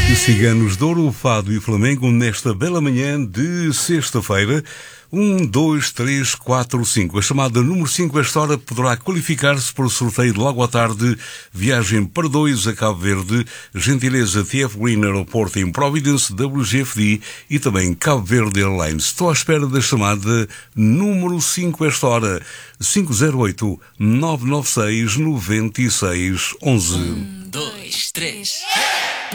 Ciganos de Ouro, Fado e Flamengo nesta bela manhã de sexta-feira. 1, 2, 3, 4, 5. A chamada número 5 a esta hora poderá qualificar-se para o sorteio de logo à tarde. Viagem para 2 a Cabo Verde, gentileza TF Green Aeroporto em Providence, WGFD e também Cabo Verde Airlines. Estou à espera da chamada número 5 a esta hora. 508 996 96 11. 1, 2, 3.